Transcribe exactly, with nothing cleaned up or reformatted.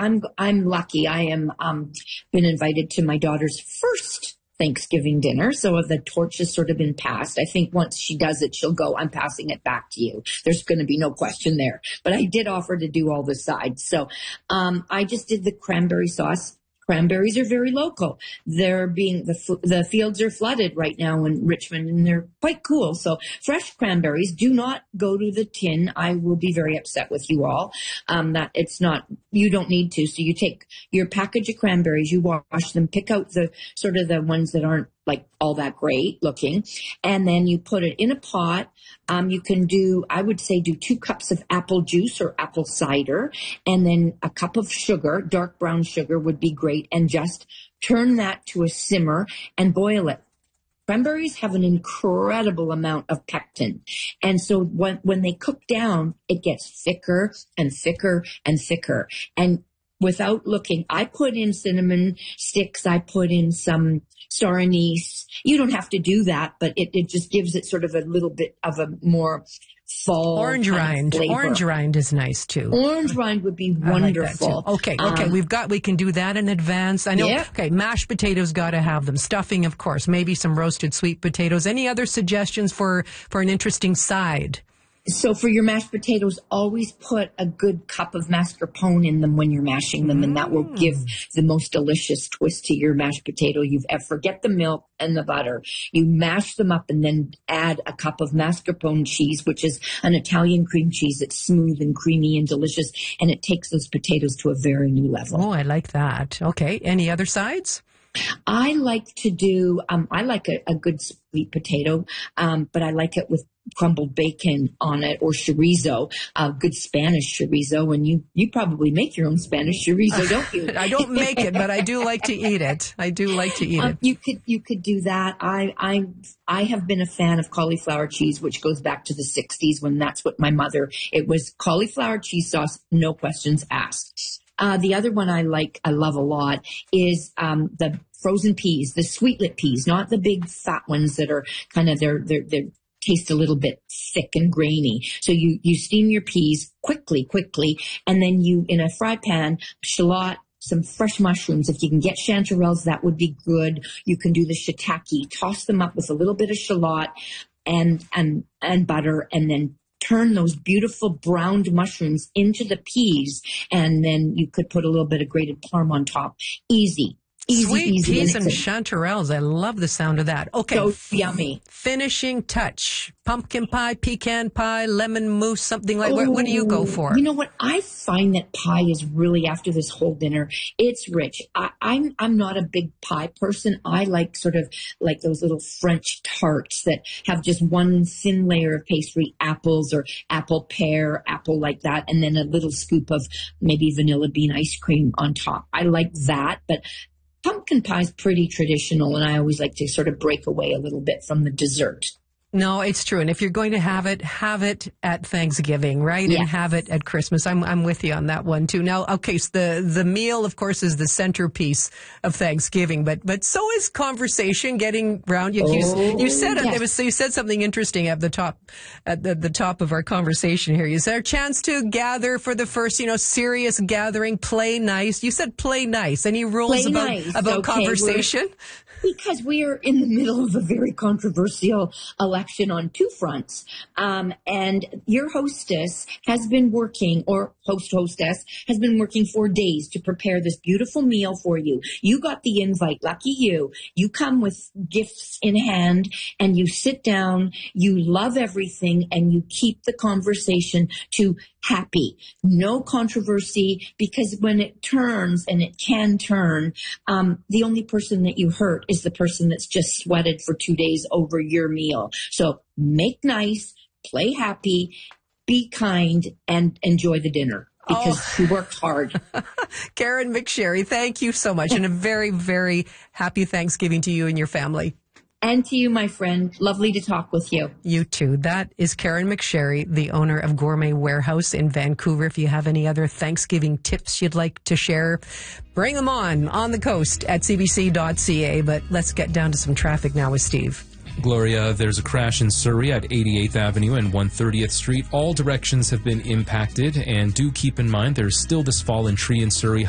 I'm I'm lucky. I am um been invited to my daughter's first Thanksgiving dinner, so the torch has sort of been passed. I think once she does it, she'll go, I'm passing it back to you. There's going to be no question there. But I did offer to do all the sides. So um I just did the cranberry sauce. Cranberries are very local. They're being, the the fields are flooded right now in Richmond, and they're quite cool. So fresh cranberries, do not go to the tin. I will be very upset with you all. Um, that it's not, you don't need to. So you take your package of cranberries, you wash them, pick out the sort of the ones that aren't like all that great looking, and then you put it in a pot. Um, you can do, I would say do two cups of apple juice or apple cider, and then a cup of sugar, dark brown sugar would be great, and just turn that to a simmer and boil it. Cranberries have an incredible amount of pectin. And so when, when they cook down, it gets thicker and thicker and thicker. And without looking, I put in cinnamon sticks, I put in some star anise. You don't have to do that, but it, it just gives it sort of a little bit of a more fall orange rind. Flavor. Orange rind is nice too. Orange rind would be wonderful. Like okay, okay, um, we've got we can do that in advance. I know. Yeah. Okay, mashed potatoes, got to have them. Stuffing, of course. Maybe some roasted sweet potatoes. Any other suggestions for for an interesting side? So for your mashed potatoes, always put a good cup of mascarpone in them when you're mashing them, mm. and that will give the most delicious twist to your mashed potato you've ever. Forget the milk and the butter. You mash them up and then add a cup of mascarpone cheese, which is an Italian cream cheese. It's smooth and creamy and delicious, and it takes those potatoes to a very new level. Oh, I like that. Okay. Any other sides? I like to do, um, I like a, a good sweet potato, um, but I like it with crumbled bacon on it, or chorizo, uh, good Spanish chorizo. And you, you probably make your own Spanish chorizo, don't you? I don't make it, but I do like to eat it. I do like to eat um, it. You could, you could do that. I, I, I have been a fan of cauliflower cheese, which goes back to the sixties when that's what my mother, it was cauliflower cheese sauce, no questions asked. Uh, the other one I like, I love a lot is, um, the frozen peas, the sweetlet peas, not the big fat ones that are kind of, they're, they're, they taste a little bit thick and grainy. So you, you steam your peas quickly, quickly, and then you, in a fry pan, shallot, some fresh mushrooms. If you can get chanterelles, that would be good. You can do the shiitake, toss them up with a little bit of shallot and, and, and butter, and then turn those beautiful browned mushrooms into the peas, and then you could put a little bit of grated parm on top. Easy. Easy, Sweet easy. peas and chanterelles. I love the sound of that. Okay. So yummy. Finishing touch. Pumpkin pie, pecan pie, lemon mousse, something like that. Oh, what do you go for? You know what? I find that pie is really, after this whole dinner, it's rich. I, I'm, I'm not a big pie person. I like sort of like those little French tarts that have just one thin layer of pastry, apples or apple pear, apple like that, and then a little scoop of maybe vanilla bean ice cream on top. I like that, but pumpkin pie is pretty traditional, and I always like to sort of break away a little bit from the dessert. No, it's true. And if you're going to have it, have it at Thanksgiving, right? Yeah. And have it at Christmas. I'm I'm with you on that one too. Now, okay, so the the meal, of course, is the centerpiece of Thanksgiving, but but so is conversation, getting round. You, oh, you, you said yes. it was you said something interesting at the top at the, the top of our conversation here. You said a chance to gather for the first, you know, serious gathering, play nice. You said play nice. Any rules play about nice. about okay, conversation? Because we are in the middle of a very controversial election on two fronts. Um, and your hostess has been working, or host hostess has been working for days to prepare this beautiful meal for you. You got the invite. Lucky you. You come with gifts in hand and you sit down, you love everything, and you keep the conversation to happy. No controversy, because when it turns, and it can turn, um, the only person that you hurt is the person that's just sweated for two days over your meal. So make nice, play happy, be kind, and enjoy the dinner, because oh. she worked hard. Karen McSherry, thank you so much, and a very, very happy Thanksgiving to you and your family. And to you, my friend. Lovely to talk with you. You too. That is Karen McSherry, the owner of Gourmet Warehouse in Vancouver. If you have any other Thanksgiving tips you'd like to share, bring them on, on the coast at c b c dot c a. But let's get down to some traffic now with Steve. Gloria, there's a crash in Surrey at eighty-eighth Avenue and one hundred thirtieth Street. All directions have been impacted, and do keep in mind there's still this fallen tree in Surrey.